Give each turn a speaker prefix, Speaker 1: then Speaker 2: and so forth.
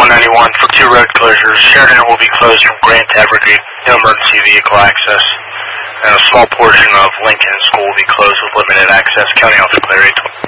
Speaker 1: 191 for 2 road closures. Sheridan will be closed from Grant to Evergreen, no emergency vehicle access. And a small portion of Lincoln School will be closed with limited access. County Officer Clary.